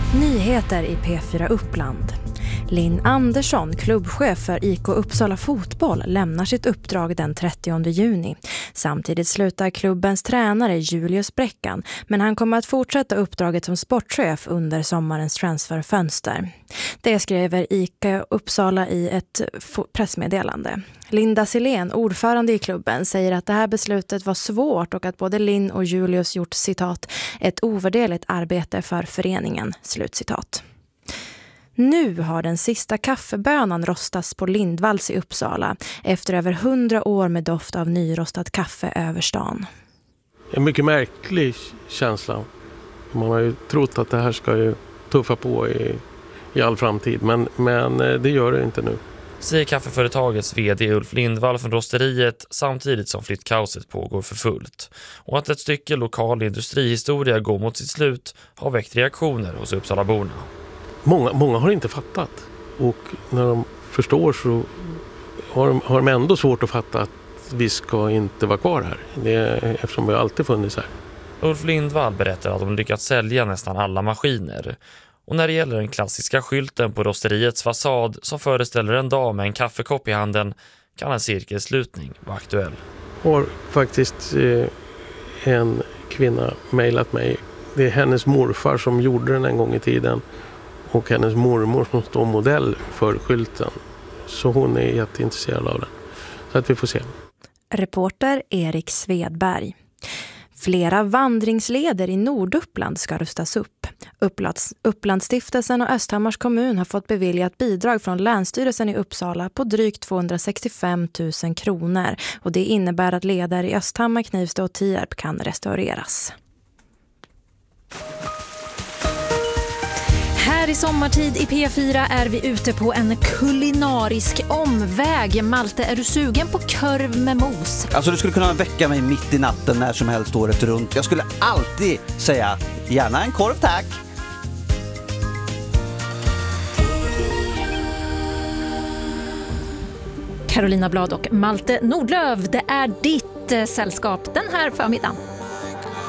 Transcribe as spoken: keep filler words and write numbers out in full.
Nyheter i P fyra Uppland. Linn Andersson, klubbchef för I K Uppsala Fotboll, lämnar sitt uppdrag den trettionde juni. Samtidigt slutar klubbens tränare Julius Bräckan, men han kommer att fortsätta uppdraget som sportchef under sommarens transferfönster. Det skriver I K Uppsala i ett pressmeddelande. Linda Silén, ordförande i klubben, säger att det här beslutet var svårt och att både Linn och Julius gjort citat ett ovärderligt arbete för föreningen, slutcitat. Nu har den sista kaffebönan rostats på Lindvalls i Uppsala efter över hundra år med doft av nyrostat kaffe över stan. En mycket märklig känsla. Man har ju trott att det här ska ju tuffa på i, i all framtid, men, men det gör det inte nu. Säger kaffeföretagets vd Ulf Lindvall från rosteriet samtidigt som flyttkaoset pågår för fullt. Och att ett stycke lokal industrihistoria går mot sitt slut har väckt reaktioner hos Uppsalaborna. Många, många har inte fattat, och när de förstår så har de, har de ändå svårt att fatta att vi ska inte vara kvar här, det är, eftersom vi alltid funnits här. Ulf Lindvall berättar att de lyckats sälja nästan alla maskiner. Och när det gäller den klassiska skylten på rosteriets fasad som föreställer en dam med en kaffekopp i handen kan en cirkelslutning vara aktuell. Har faktiskt eh, en kvinna mejlat mig. Det är hennes morfar som gjorde den en gång i tiden. Och hennes mormor som står modell för skylten. Så hon är jätteintresserad av den. Så att vi får se. Reporter Erik Svedberg. Flera vandringsleder i Norduppland ska rustas upp. Upplands, Upplandsstiftelsen och Östhammars kommun har fått beviljat bidrag från Länsstyrelsen i Uppsala på drygt tvåhundrasextiofem tusen kronor. Och det innebär att leder i Östhammar, Knivsta och Tierp kan restaureras. Här i sommartid i P fyra är vi ute på en kulinarisk omväg. Malte, är du sugen på korv med mos? Alltså du skulle kunna väcka mig mitt i natten när som helst året runt. Jag skulle alltid säga, gärna en korv tack. Carolina Blad och Malte Nordlöf, det är ditt sällskap den här förmiddagen.